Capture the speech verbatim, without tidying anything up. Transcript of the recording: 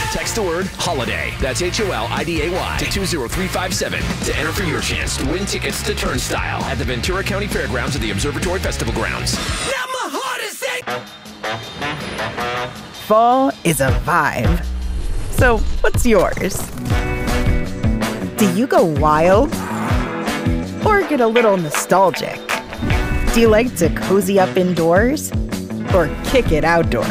Text the word HOLIDAY, that's H O L I D A Y, to two zero three five seven to enter for your chance to win tickets to Turnstile at the Ventura County Fairgrounds at the Observatory Festival Grounds. Now my heart is sick! Fall is a vibe. So what's yours? Do you go wild? Or get a little nostalgic? Do you like to cozy up indoors? Or kick it outdoors?